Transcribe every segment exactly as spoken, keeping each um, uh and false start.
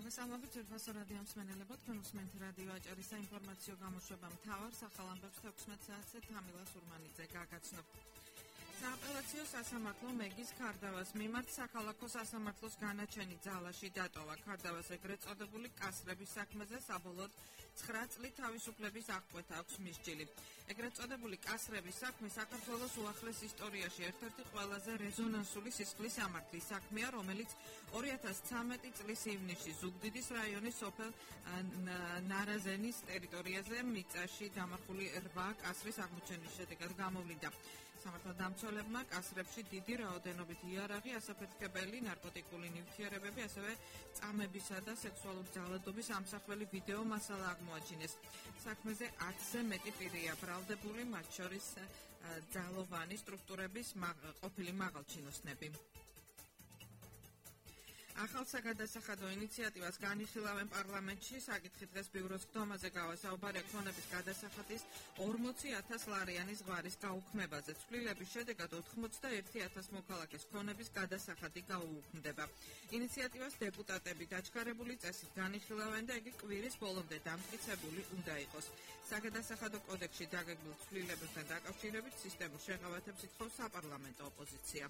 მოგესალმებით ძვირფასო რადიო მსმენელებო, თქვენ უსმენთ რადიო აჭარის საინფორმაციო გამოშვება მთავარ სახალ ამბებს თექვსმეტ საათზე თამილა სურმანიძე გაგაცნობ. სააპელაციო სასამართლო მეგის ქარდავას მიმართ საქალაქო სასამართლოს განაჩენი ძალაში დატოვა. ქარდავას ეგრეთ წოდებული კასრების საქმეზე საბოლოოდ ცხრა წლით თავისუფლების აღკვეთა აქვს მისჯილი. ეგრეთ წოდებული კასრების საქმე საქართველოს უახლეს ისტორიაში ერთ-ერთი ყველაზე რეზონანსული სისხლის სამართლის საქმეა, რომელიც ორი ათას ცხრამეტი წლის ივნისში ზუგდიდის რაიონის სოფელ ნარაზენის ტერიტორიაზე მიწაში დამარხული რვა კასრის აღმოჩენის შედეგად გამოვლინდა. სამართალდამცველებმა კასრებში დიდი რაოდენობით იარაღი, ასაფეთქებელი, ნარკოტიკული ნივთიერებები, ასევე წამებისა და სექსუალური ძალადობის ამსახველი ვიდეო მასალა აღმოაჩინეს. საქმეზე ათზე მეტი პირია ბრალდებული, მათ შორის ძალოვანი სტრუქტურების ყოფილი მაღალჩინოსნები. ახალ საგადასახადო ინიციატივას განიხილავენ პარლამენტში. საკითხი დღეს ბიუროს ხდომაზე გავა საუბარია ქონების გადასახადის ორმოცი ათას ლარიანის ზღვარის გაუქმებაზე. ცვლილების შედეგად ოთხმოცდაერთი ათას მოქალაქეს ქონების გადასახადი გაუუქმდება. ინიციატივას დეპუტატები დაჩქარებული წესით განიხილავენ და იგი კვირის ბოლომდე დამტკიცებული უნდა იყოს. საგადასახადო კოდექსში დაგეგმილ ცვლილებებთან დაკავშირებით სისტემურ შეღავათებს ითხოვს საპარლამენტო ოპოზიცია.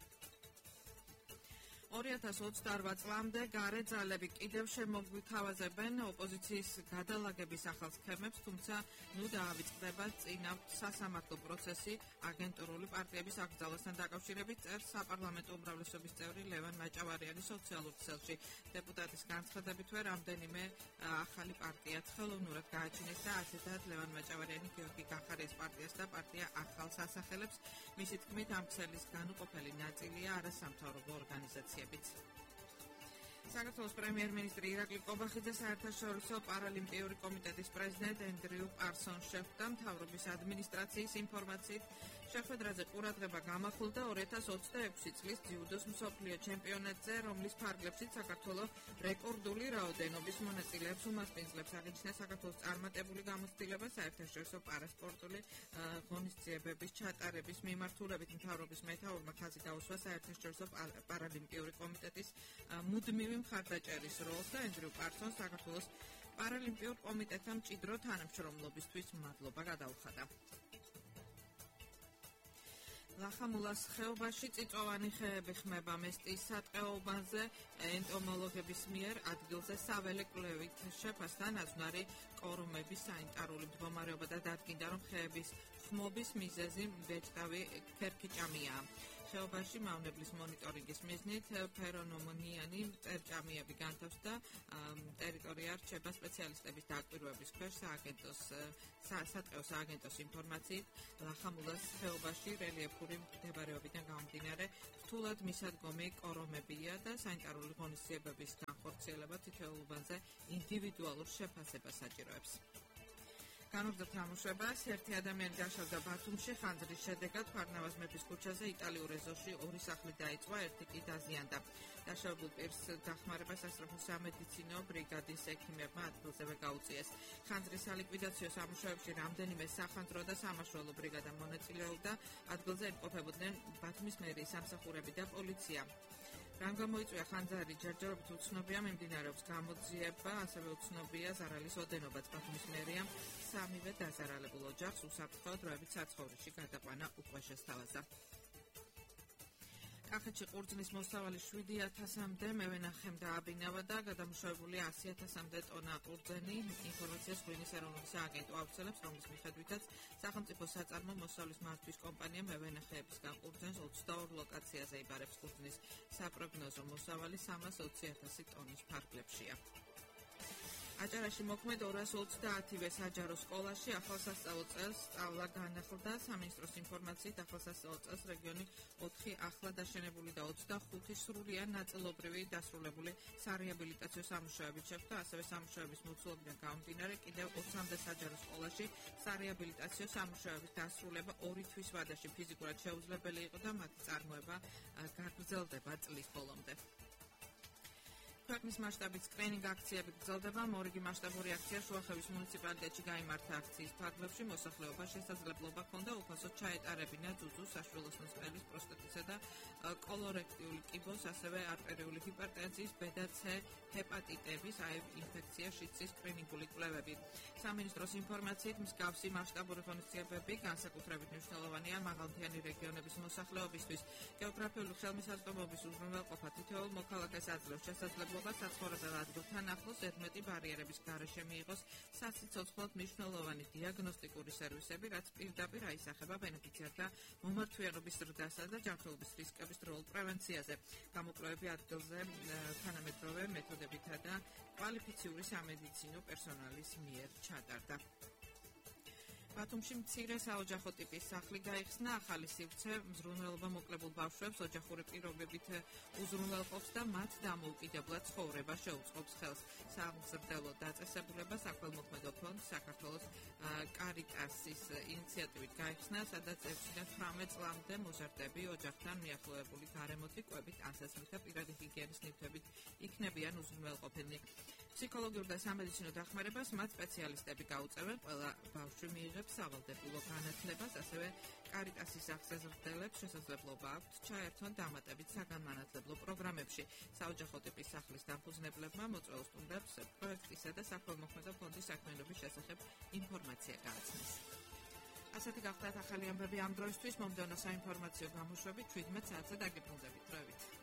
ორი ათას ოცდაორვა წლამდე გარე ძალები კიდევ შემოგვითავაზებენ ოპოზიციის გადალაგების ახალ სქემებს, თუმცა ნუ დაავიწყდება წინა სასამართლო პროცესი აგენტურული პარტიების აკრძალვასთან დაკავშირებით, წერს საპარლამენტო უმრავლესობის წევრი ლევან მაჭავარიანი სოციალურ ქსელში. დეპუტატის განცხადებით ვერ რამდენიმე ახალი პარტია ხელოვნურად გააჩინეს და ასეთად ლევან მაჭავარიანი გიორგი გახარიას პარტიას და პარტია ახალ სასახელებს. მისი თქმით, ამ ქსელის განუყოფელი ნაწილია არასამთავრობო ორგანიზაცია. საქართველოს პრემიერ-მინისტრი ირაკლი კობახიძე საერთაშორისო პარალიმპიური კომიტეტის პრეზიდენტ ენდრიუ პარსონს შეხვდა. მთავრობის ადმინისტრაციის ინფორმაციით შეხვედრაზე ყურადღება გამახვილდა ორი ათას ოცდაექვსი წლის ძიუდოს მსოფლიო ჩემპიონატზე, რომლის ფარგლებშიც საქართველოს რეკორდული რაოდენობის მონაწილეებს უმასპინძლებს. აღინიშნა საქართველოს წარმატებული გამოცდილება საერთაშორისო პარასპორტული ღონისძიებების ჩატარების მიმართულებით. მთავრობის მეთაურმა ხაზი დაუსვა საერთაშორისო პარალიმპიური კომიტეტის მუდმივი მხარდაჭერის როლს და ენდრიუ პარსონს საქართველოს პარალიმპიურ კომიტეტთან მჭიდრო თანამშრომლობისთვის მადლობა გადაუხადა. ლახამულას ხეობაში წიწვოვანი ხეები ხმება. მესტიის სატყეობაზე ენტომოლოგების მიერ ადგილზე საველე კვლევით შეფასდა ნაძვნარი კორომების სანიტარული მდგომარეობა და დადგინდა, რომ ხეების ხმობის მიზეზი ვეჭდავი ქერქიჭამია. ხეობაში მავნებლის მონიტორინგის მიზნით ფერონომონიანი წერჭამიები განთავსდა. ტერიტორია რჩება სპეციალისტების დაკვირვების ქვეშ. სააგენტოს სატყეო სააგენტოს ინფორმაციით ლახამულას ხეობაში რელიეფური მდებარეობიდან გამომდინარე რთულად მისადგომი კორომებია და სანიტარული ღონისძიებების განხორციელება თითოეულ უბანზე ინდივიდუალურ შეფასებას საჭიროებს. განუდგა თამაშებას ერთი ადამიანი დაშავდა ბათუმში. ხანძრის შედეგად ფარნავაზ მეფის ქუჩაზე იტალიურ ეზოში ორი სახლი დაიწვა, ერთი კი დაზიანდა. დაშავებულ პირს დახმარებას სასწრაფო სამედიცინო ბრიგადის ექიმებმა ადგილზევე გაუწიეს. ხანძრის სალიკვიდაციო სამუშაოებში რამდენიმე სახანძრო და სამაშველო ბრიგადა მონაწილეობდა. ადგილზე იმყოფებოდნენ ბათუმის მერიის სამსახურები და პოლიცია. რამ გამოიწვია ხანძარი, ჯერჯერობით უცნობია, მიმდინარეობს გამოძიება, ასევე უცნობია ზარალის ოდენობაც. ბათუმის მერიამ სამივე დაზარალებულ ოჯახს უსაფრთხო დროებით საცხოვრისში გადაყვანა უკვე შესთავაზა. კახეთში ყურძნის მოსავალი შვიდი ათასამდე მევენახემ დააბინავა და გადამუშავებული ასი ათასამდე ტონა ყურძენი. ინფორმაციას ღვინის ეროვნული სააგენტო ავრცელებს, რომლის მიხედვითაც სახელმწიფო საწარმო მოსავლის მართვის კომპანია მევენახეებისგან ყურძენს ოცდაორ ლოკაციაზე იბარებს. ყურძნის საპროგნოზო მოსავალი სამას ოცი ათასი ტონის ფარგლებშია. აჭარაში მოქმედ ორას ოცდაათივე საჯარო სკოლაში ახალსასწავლო წელს სწავლა განახლდა. სამინისტროს ინფორმაციით ახალსასწავლო წელს რეგიონი ოთხი ახლა დაშენებული და ოცდახუთი სრულიად ნაწილობრივი დასრულებული სარეაბილიტაციო სამუშაოებით შეხვდა. ასევე სამუშაოების მოცულობიდან გამომდინარე კიდევ ოცამდე საჯარო სკოლაში სარეაბილიტაციო სამუშაოების დასრულება ორი თვის ვადაში ფიზიკურად შეუძლებელი იყო და მათი წარმოება გაგრძელდება წლის ბოლომდე. ქვეყნის მასშტაბით სკრინინგ აქციები გრძელდება. მორიგი მასშტაბური აქცია შუახევის მუნიციპალიტეტში გაიმართა. აქციის ფარგლებში მოსახლეობა შესაძლებლობა ჰქონდა უფასოდ ჩაეტარებინა ძუძუ, საშვილოსნო წყლის, პროსტატისა და კოლორექტიული კიბოს, ასევე არტერიული ჰიპერტენზიის, ბ და C ჰეპატიტების, აი ინფექცია შიდსის სკრინინგული კვლევები. სამინისტროს ინფორმაციით მსგავსი მასშტაბური ღონისძიებები განსაკუთრებით მნიშვნელოვანია მაღალმთიანი რეგიონების მოსახლეობისთვის. გეოგრაფიული ხელმისაწვდომობის უზრუნველყოფა თითოეულ მოქალაქეს აძლევს შესაძლებლობა საცხოვრებელ ადგილთან ახლოს ზედმეტი ბარიერების გარეშე მიიღოს სასიცოცხლოდ მნიშვნელოვანი დიაგნოსტიკური სერვისები, რაც პირდაპირ აისახება ბენეფიციართა მომართვიანობის ზრდასა და ჯანმრთელობის რისკების დროულ პრევენციაზე. გამოკვლევები ადგილზე თანამედროვე მეთოდებითა და კვალიფიციური სამედიცინო პერსონალის მიერ ჩატარდა. ბათუმში მცირე საოჯახო ტიპის სახლი გაიხსნა. ახალი სივრცე მზრუნველობა მოკლებულ ბავშვებს ოჯახური პირობებით უზრუნველყოფს და მათ დამოუკიდებლად ცხოვრება შეუწყობს ხელს. სამგზავრდელო დაწესებულება საქველმოქმედო ფონდ საქართველოს კარიტასის ინიციატივით გაიხსნა, სადაც ექვსიდან თვრამეტ წლამდე მოზარდები ოჯახთან მიახლოებული გარემოთი კვებით, ანსაცმლით და პირადი ჰიგიენის ნივთებით იქნებიან უზრუნველყოფილნი. ფსიქოლოგიურ და სამედიცინო დახმარებას მათ სპეციალისტები გაუწევენ. ყველა ბავშვი მიიღებს სავალდებულო განათლებას, ასევე კარიტასის აღზრდელებს შესაძლებლობა აქვთ ჩაერთონ დამატებით საგანმანათლებლო პროგრამებში. საოჯახო ტიპის სახლის დამფუძნებლებმა მოწვეულ სტუმრებს პროექტისა და საქველმოქმედო ფონდის საქმიანობის შესახებ ინფორმაცია გააცნეს. ასეთი გახდათ ახალი ამბები ამ დროისთვის. მომდევნო საინფორმაციო გამოშვებით შვიდმეტ საათზე დაგიბრუნდებით. დროებით.